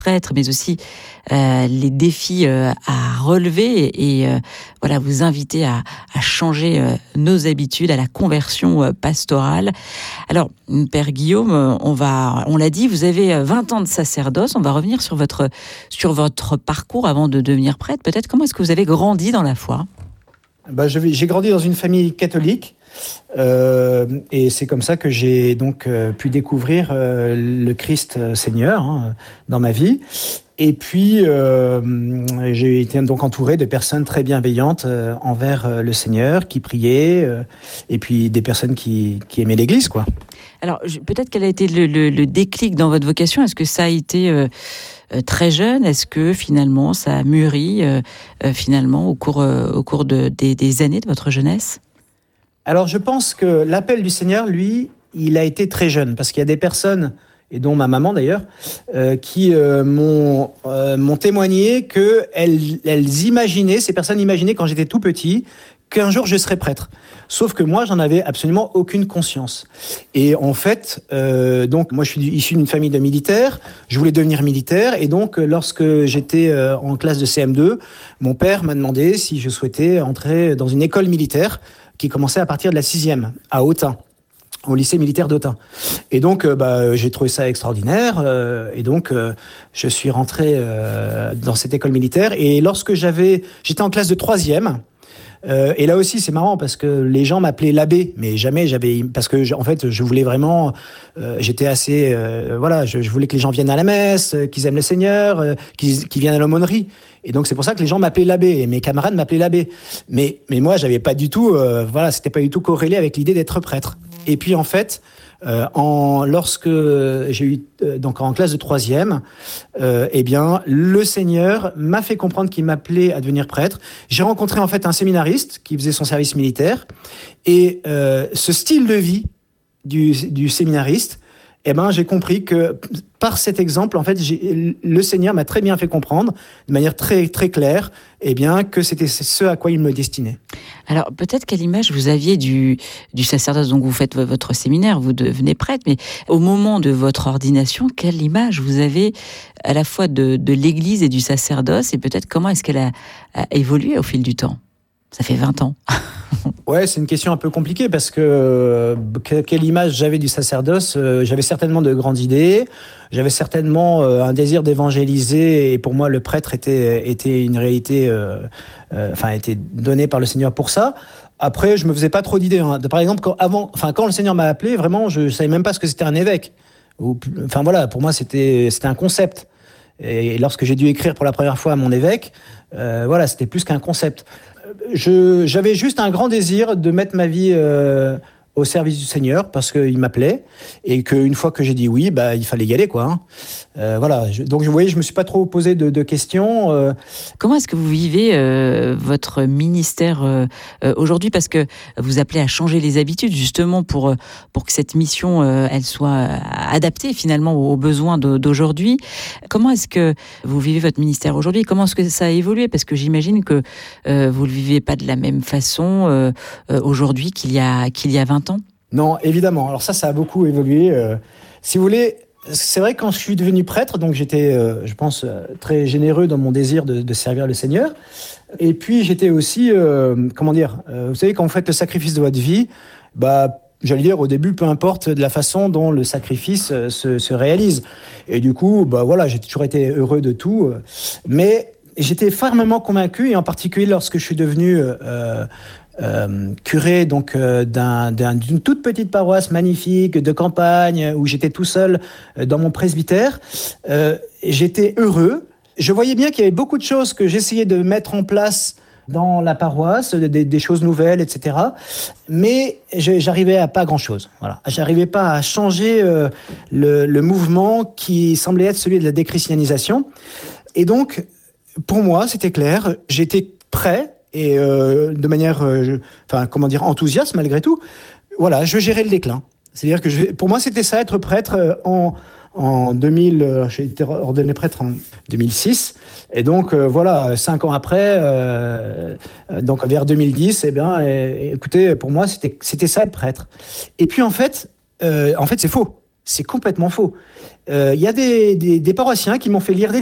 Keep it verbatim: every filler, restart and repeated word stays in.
prêtre, mais aussi euh, les défis euh, à relever et, et euh, voilà, vous inviter à, à changer euh, nos habitudes, à la conversion euh, pastorale. Alors, Père Guillaume, on va, on l'a dit, vous avez vingt ans de sacerdoce. On va revenir sur votre, sur votre parcours avant de devenir prêtre. Peut-être comment est-ce que vous avez grandi dans la foi ? Bah, je vais, j'ai grandi dans une famille catholique. Euh, et c'est comme ça que j'ai donc euh, pu découvrir euh, le Christ euh, Seigneur hein, dans ma vie. Et puis euh, j'ai été donc entouré de personnes très bienveillantes euh, envers euh, le Seigneur, qui priaient, euh, et puis des personnes qui, qui aimaient l'Église, quoi. Alors je, peut-être quel a été le, le, le déclic dans votre vocation ? Est-ce que ça a été euh, euh, très jeune ? Est-ce que finalement ça a mûri euh, euh, finalement au cours euh, au cours de, des, des années de votre jeunesse ? Alors je pense que l'appel du Seigneur, lui, il a été très jeune, parce qu'il y a des personnes, et dont ma maman d'ailleurs, euh, qui euh, m'ont, euh, m'ont témoigné qu'elles elles imaginaient, ces personnes imaginaient quand j'étais tout petit, qu'un jour je serais prêtre. Sauf que moi, j'en avais absolument aucune conscience. Et en fait, euh, donc moi je suis issu d'une famille de militaires, je voulais devenir militaire, et donc lorsque j'étais euh, en classe de C M deux, mon père m'a demandé si je souhaitais entrer dans une école militaire, qui commençait à partir de la sixième, à Autun, au lycée militaire d'Autun. Et donc, euh, bah, j'ai trouvé ça extraordinaire. Euh, et donc, euh, je suis rentré euh, dans cette école militaire. Et lorsque j'avais, j'étais en classe de troisième, euh, et là aussi, c'est marrant parce que les gens m'appelaient l'abbé, mais jamais j'avais, parce que en fait, je voulais vraiment, euh, j'étais assez, euh, voilà, je, je voulais que les gens viennent à la messe, euh, qu'ils aiment le Seigneur, euh, qu'ils, qu'ils viennent à l'aumônerie. Et donc c'est pour ça que les gens m'appelaient l'abbé et mes camarades m'appelaient l'abbé. Mais mais moi j'avais pas du tout, euh, voilà, c'était pas du tout corrélé avec l'idée d'être prêtre. Et puis en fait, euh, en lorsque j'ai eu euh, donc en classe de troisième, euh, eh bien le Seigneur m'a fait comprendre qu'il m'appelait à devenir prêtre. J'ai rencontré en fait un séminariste qui faisait son service militaire et euh, ce style de vie du du séminariste, eh ben, j'ai compris que par cet exemple, en fait, j'ai, le Seigneur m'a très bien fait comprendre, de manière très, très claire, eh bien, que c'était ce à quoi il me destinait. Alors, peut-être quelle image vous aviez du, du sacerdoce, donc vous faites votre séminaire, vous devenez prêtre, mais au moment de votre ordination, quelle image vous avez à la fois de, de l'Église et du sacerdoce, et peut-être comment est-ce qu'elle a, a évolué au fil du temps ? Ça fait vingt ans. Ouais, c'est une question un peu compliquée parce que euh, quelle image j'avais du sacerdoce ? euh, J'avais certainement de grandes idées, j'avais certainement euh, un désir d'évangéliser et pour moi le prêtre était était une réalité, euh, euh, enfin était donné par le Seigneur pour ça. Après, je me faisais pas trop d'idées. Hein. Par exemple, quand avant, enfin quand le Seigneur m'a appelé, vraiment, je savais même pas ce que c'était un évêque. Ou, enfin voilà, pour moi c'était c'était un concept. Et lorsque j'ai dû écrire pour la première fois à mon évêque, euh, voilà, c'était plus qu'un concept. Je, j'avais juste un grand désir de mettre ma vie euh, au service du Seigneur parce qu'il m'appelait et qu'une fois que j'ai dit oui, bah, il fallait y aller, quoi. Hein. Euh, voilà. Je, donc, vous voyez, je me suis pas trop posé de, de questions. Euh. Comment est-ce que vous vivez euh, votre ministère euh, euh, aujourd'hui ? Parce que vous appelez à changer les habitudes, justement, pour, pour que cette mission, euh, elle soit adaptée, finalement, aux besoins de, d'aujourd'hui. Comment est-ce que vous vivez votre ministère aujourd'hui ? Comment est-ce que ça a évolué ? Parce que j'imagine que euh, vous le vivez pas de la même façon euh, euh, aujourd'hui qu'il y a, qu'il y a vingt ans. Non, évidemment. Alors ça, ça a beaucoup évolué. Euh, si vous voulez... C'est vrai, quand je suis devenu prêtre, donc j'étais, euh, je pense, euh, très généreux dans mon désir de, de servir le Seigneur. Et puis, j'étais aussi, euh, comment dire, euh, vous savez, quand vous faites le sacrifice de votre vie, bah, j'allais dire, au début, peu importe de la façon dont le sacrifice euh, se, se réalise. Et du coup, bah voilà, j'ai toujours été heureux de tout. Euh, mais j'étais fermement convaincu, et en particulier lorsque je suis devenu... Euh, Euh, curé donc euh, d'un, d'un, d'une toute petite paroisse magnifique de campagne où j'étais tout seul euh, dans mon presbytère. Euh, j'étais heureux. Je voyais bien qu'il y avait beaucoup de choses que j'essayais de mettre en place dans la paroisse, des, des choses nouvelles, et cetera. Mais je, j'arrivais à pas grand-chose. Voilà, j'arrivais pas à changer euh, le, le mouvement qui semblait être celui de la déchristianisation. Et donc, pour moi, c'était clair. J'étais prêt. Et euh, de manière, euh, je, enfin, comment dire, enthousiaste malgré tout, voilà, je gérais le déclin. C'est-à-dire que je, pour moi, c'était ça, être prêtre euh, en, en deux mille, euh, j'ai été ordonné prêtre en deux mille six, et donc euh, voilà, cinq ans après, euh, donc vers deux mille dix, eh bien, et, écoutez, pour moi, c'était, c'était ça, être prêtre. Et puis en fait, euh, en fait, c'est faux. C'est complètement faux. Il euh, y a des, des, des paroissiens qui m'ont fait lire des